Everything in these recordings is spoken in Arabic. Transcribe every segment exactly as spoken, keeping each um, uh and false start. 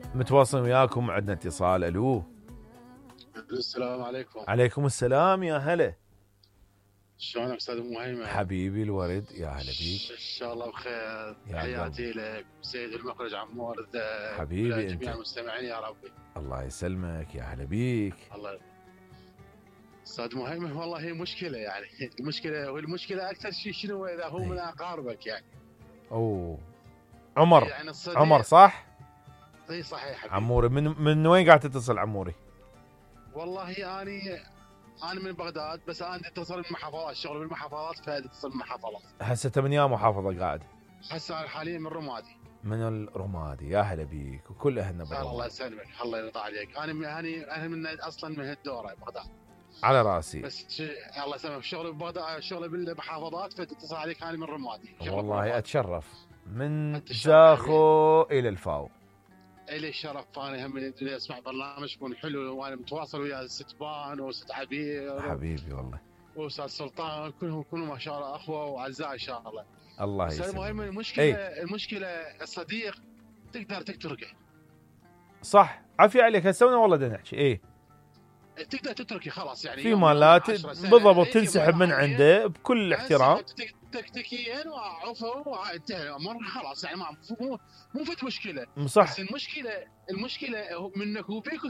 متواصل وياكم. عندنا اتصال. الو. السلام عليكم. عليكم السلام. يا هلا. شلونك استاذ مهيمن؟ حبيبي الورد، يا هلا بيك. ان شاء الله بخير. حياتي لك سيد المخرج عمور الذهب. حبيبي انت. جميع المستمعين يا ربي. الله يسلمك. يا هلا بيك. الله. استاذ مهيمن والله هي مشكله، يعني المشكله والمشكله اكثر شيء شنو اذا هو من اقاربك يعني. اوه عمر. يعني عمر صح؟ اي صحيح حبيبي. عموري من من وين قاعد تتصل عموري؟ والله اني انا من بغداد، بس انا اتصل من المحافظات، الشغل بالمحافظات فاتصل من المحافظات. هسه من يا محافظه قاعد؟ هسه حاليا من رمادي. من الرمادي. يا هلا بيك وكل اهلنا بالرمادي. الله يسلمك، الله يرضى عليك. انا من انا انا من اصلا من هالدوره بغداد. على راسي. بس الله يسلمك، شغلي ببغداد، شغلي بالمحافظات، فتتصل عليك انا من رمادي. والله اتشرف. من زاخو الى الفاو. الي الشرف. انا هم اللي اسمع برنامجكم حلو، وانا متواصل ويا ست بان وست عبير. حبيبي والله. واستاذ سلطان، كلهم كلهم ما شاء الله اخوه واعزاء ان شاء الله. الله يسلمك. بس المهم المشكله ايه؟ المشكله الصديق تقدر تتركه. صح. عافيه عليك. هسه والله بدنا نحكي. ايه تقدر تتركه خلاص، يعني في مالات بالضبط تنسحب من عنده بكل احترام تكتيكيا وعفوا وانتهى الامر خلاص، يعني ما مو مو فت مشكله. صح. بس المشكله المشكله منك وبيك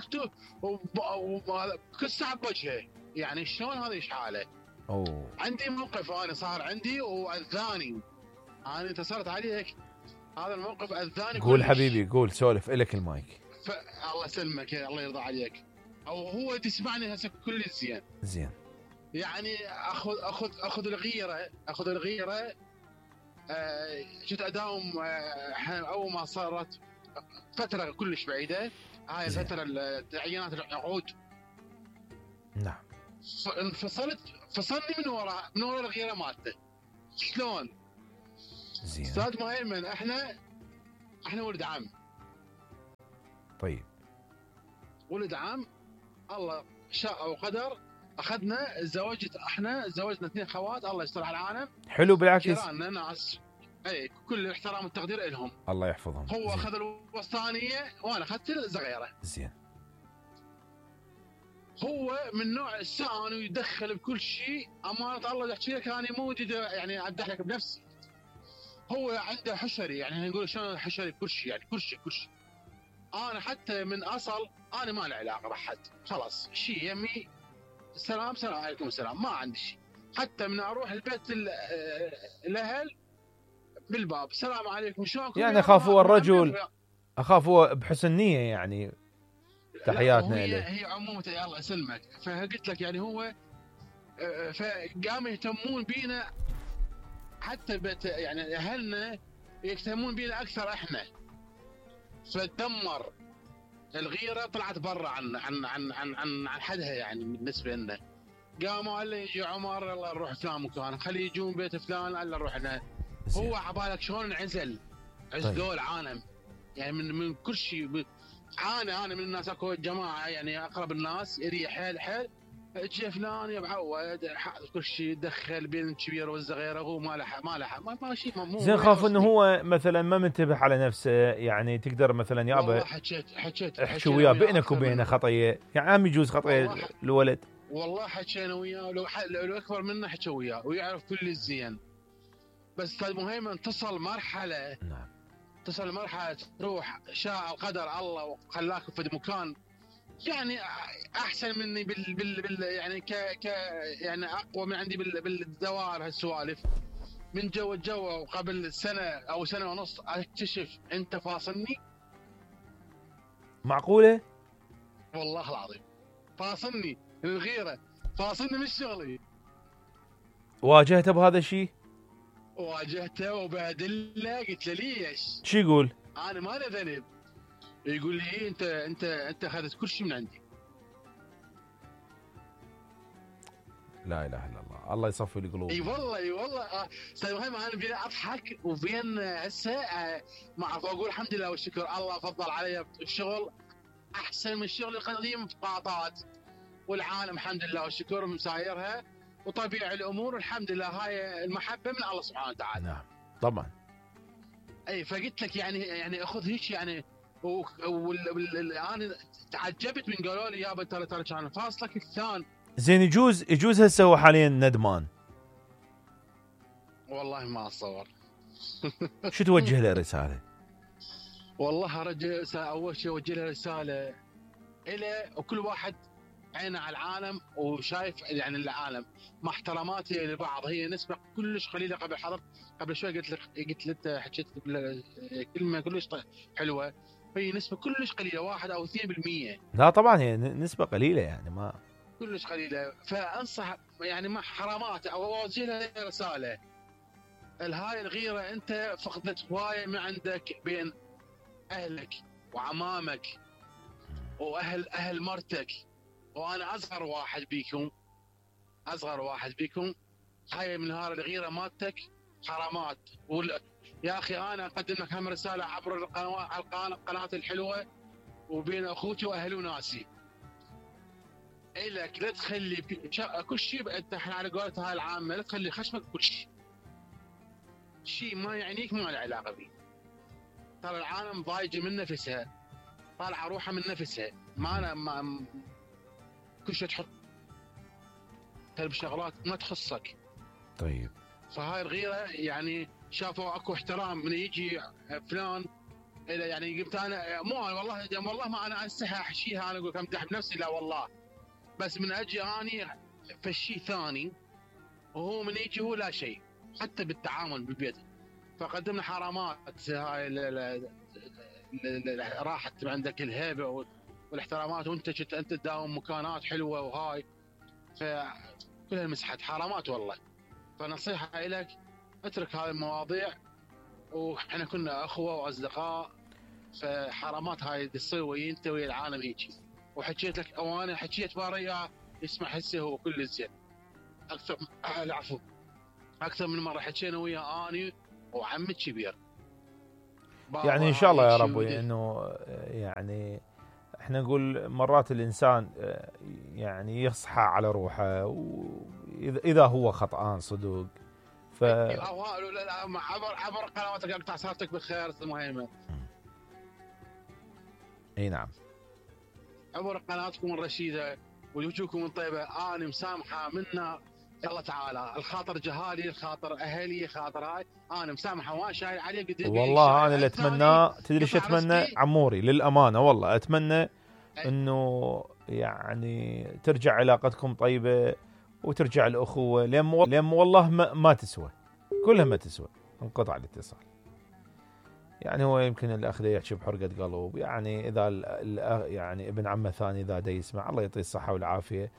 كل ساعه بوجهه، يعني شلون هذا ايش حاله؟ اوه عندي موقف انا صار عندي واذاني، انا اتصلت عليك هذا الموقف اذاني. قول حبيبي قول، سولف الك المايك. الله يسلمك، الله يرضى عليك. او هو تسمعني هسه كل زين زين، يعني اخذ اخذ اخذ الغيره اخذ الغيره آه شفت اداوم آه اول ما صارت فتره كلش بعيده، هاي الفتره التعيينات العقود. نعم. انفصلت فصلني من وراء من وراء الغيره مالته. شلون؟ زين استاذ مهيمن، احنا احنا ولد عم. طيب ولد عم، الله شاء وقدر اخذنا الزواج، احنا تزوجنا اثنين خوات، الله يستر على العالم. حلو بالعكس. جيراننا ناس اي كل الاحترام والتقدير لهم. الله يحفظهم. هو زين. اخذ الوسطانيه وانا اخذت الصغيره. زين. هو من نوع السان ويدخل بكل شيء، امانه الله احكي لك انا مو يعني ادح لك بنفسي. هو عنده حشري، يعني نقول شلون حشري بكل شيء، يعني كل شيء كل شيء. انا حتى من اصل انا ما لي علاقه بحد، خلاص شيء يمي السلام سلام عليكم السلام، ما عندي شيء. حتى من اروح البيت الاهل بالباب السلام عليكم شلونكم، يعني اخاف هو الرجل، اخاف هو بحسن نيه يعني. تحياتنا هي اليه. هي عمومته الله يسلمك. فقلت لك يعني هو فقاموا يهتمون بينا، حتى بيت يعني اهلنا يهتمون بينا اكثر احنا. فتدمر الغيره، طلعت برا عن عن عن عن عن, عن حدها يعني بالنسبه لنا. قاموا قال لي يجي عمر يلا نروح فلان مكان، خليه يجون بيت فلان يلا نروح هنا. هو عبالك شلون انعزل، عزلوا العالم يعني من من كل شيء. عانى انا من الناس، اكو جماعه يعني اقرب الناس يريح حيل حيل، اجى فلان يا معود كل شيء يدخل بين الكبير والصغير، هو ما له ما له ما, ما شيء مو زين. خاف انه هو مثلا ما منتبه على نفسه، يعني تقدر مثلا يابا والله حكيت حكيت احكي وياه بينك وبينه خطيه، يعني هم يجوز خطيه الولد. والله حكينا وياه، لو لو اكبر منه حكى وياه ويعرف كل الزين. بس استاذ مهيمن اتصل مرحله، نعم تصل مرحله تروح شاء القدر الله وخلاك في مكان يعني احسن مني بال, بال, بال يعني ك ك يعني اقوى من عندي بال بالدوائر هالسوالف. من جو الجو وقبل سنه او سنه ونص اكتشف انت فاصلني. معقوله؟ والله العظيم فاصلني الغيره، فاصلني من شغلي. واجهته بهذا الشيء؟ واجهته وبادله، قلت له ليش؟ شو يقول؟ انا ما لي ذنب. يقول لي إيه انت انت انت اخذت كل شيء من عندي. لا اله الا الله، الله يصفي القلوب. اي والله اي والله استاذ مهيمن، انا بين اضحك وبين هسه ما اعرف اقول الحمد لله والشكر، الله فضل علي الشغل احسن من الشغل القديم في قاطات، والعالم الحمد لله والشكر مسايرها وطبيعي الامور الحمد لله. هاي المحبه من الله سبحانه وتعالى. نعم طبعا. اي فقلت لك يعني يعني اخذ هيك يعني وانا تعجبت من قالوا لي يابا ترى ترى كان فاصلك الثان. زين يجوز يجوز هسه هو حاليا ندمان. والله ما اتصور. شو توجه له رساله؟ والله ارجع اول شيء اوجه له رساله الى وكل واحد عينه على العالم وشايف يعني العالم مع احتراماتي لبعض. هي نسبه كلش قليله. قبل حضرت قبل شوي قلت لك قلت لك حكيت كلمه كلش حلوه. هي نسبه كلش قليله واحد او اثنين بالمية. لا طبعا هي نسبه قليله يعني ما كلش قليله. فانصح يعني مع حرامات او اوجه له رساله. الهاي الغيره انت فقدت هوايه ما عندك بين اهلك وعمامك واهل اهل مرتك. وانا اصغر واحد بيكم اصغر واحد بيكم هاي من هاي الغيره مالتك حرامات. وال... يا اخي انا اقدم لك هم رساله عبر القنوات على القناه الحلوه وبين اخوتي واهلي وناسي. الك لا تخلي كل شيء انت احنا على قولتها هاي العامه لا تخلي خشمك كل شيء. شيء ما يعنيك ما له علاقه به. ترى العالم ضايجه من نفسها طالعه روحها من نفسها. ما انا ما كل شيء تحط بشغلات ما تخصك. طيب فهاي الغيره يعني شافوا اكو احترام من يجي فلان الى يعني قلت انا مو والله والله ما انا استحي احشيها انا اقول امدح بنفسي لا والله. بس من اجي اني فشي ثاني وهو من يجي هو لا شيء حتى بالتعامل بالبيت. فقدمنا حرامات هاي راحت عندك الهيبه والاحترامات وانت كنت انت تداوم مكانات حلوه وهاي فكلها مسحت حرامات والله. فنصيحه لك اترك هاي المواضيع. واحنا كنا اخوه واصدقاء. فحرامات هاي تصير ويا انت ويا العالم هيك. وحكيت لك او انا حكيت باريا يسمع هسه هو كل زين اكثر. العفو اكثر من مره حكينا ويا اني وعمي الكبير. يعني ان شاء الله يا رب انه يعني احنا نقول مرات الانسان يعني يصحى على روحه واذا هو خطأان صدق. ف عبر عبر قنواتك اقطع صارتك بخير المهيمن. اي نعم عبر قناتكم الرشيده وجوجكم الطيبه انا مسامحه منا الله تعالى. الخاطر جهالي الخاطر اهلي خاطر هاي انا مسامحه وما شايل عليه قد والله انا اللي اتمناه تدري شو اتمنى عموري للامانه والله اتمنى انه يعني ترجع علاقتكم طيبه وترجع الاخوه لين لين والله ما, ما تسوى كلها ما تسوى انقطع الاتصال. يعني هو يمكن الاخ يحكي بحرقه قلب يعني اذا يعني ابن عمه ثاني اذا دا يسمع الله يعطيه الصحه والعافيه.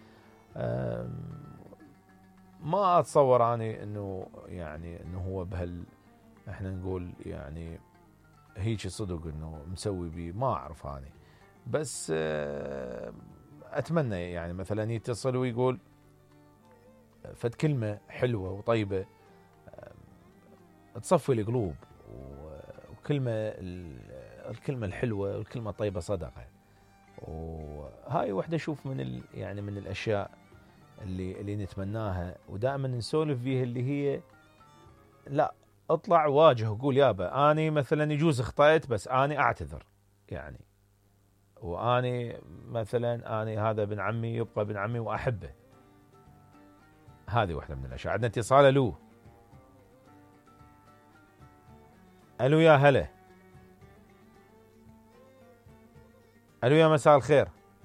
ما اتصور اني انه يعني انه هو بهال احنا نقول يعني هيك صدق انه مسوي بي ما اعرف اني. بس اتمنى يعني مثلا يتصل ويقول فد كلمه حلوه وطيبه تصفي القلوب. وكلمه الكلمه الحلوه والكلمه الطيبه صدقه. وهاي وحده اشوف من ال يعني من الاشياء اللي اللي نتمناها ودائما نسولف فيها اللي هي لا اطلع واجه وقول يابا اني مثلا يجوز اخطأت بس اني اعتذر يعني. واني مثلا اني هذا ابن عمي يبقى ابن عمي واحبه. هذه واحده من الاشياء. عندنا اتصال. الو الو يا هلا. الو يا مساء الخير.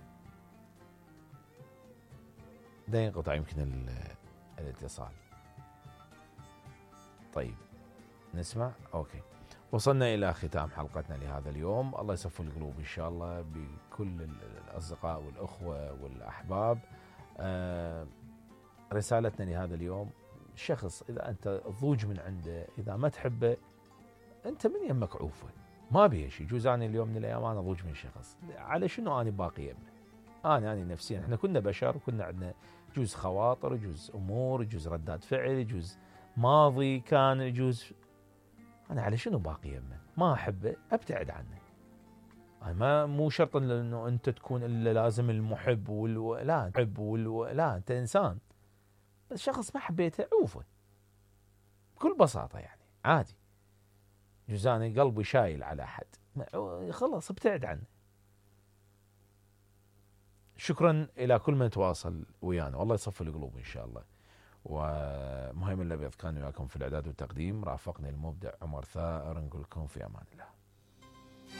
ده ينقطع يمكن الاتصال. طيب نسمع. اوكي وصلنا الى ختام حلقتنا لهذا اليوم. الله يصفي القلوب ان شاء الله بكل الاصدقاء والاخوه والاحباب. آه رسالتنا لهذا اليوم شخص اذا انت ضوج من عنده اذا ما تحبه انت من يمك عوفه ما بيه شيء. يجوز اني اليوم من الايام انا ضوج من شخص على شنو اني باقي يمه. انا اني نفسيا احنا كنا بشر وكنا عندنا يجوز خواطر يجوز امور يجوز ردات فعل يجوز ماضي كان يجوز. انا على شنو باقي يمه ما احبه ابتعد عنه. انا ما مو شرط انه انت تكون الا لازم المحب والو... لا تحب والو... لا انت انسان بس شخص ما حبيته عوفه بكل بساطه يعني عادي. جزاني قلبي شايل على احد خلاص ابتعد عنه. شكرا إلى كل من تواصل ويانا، والله يصفي القلوب إن شاء الله. ومهيمن الأبيض كان وياكم في الإعداد والتقديم، رافقني المبدع عمر ثائر، نقول لكم في أمان الله.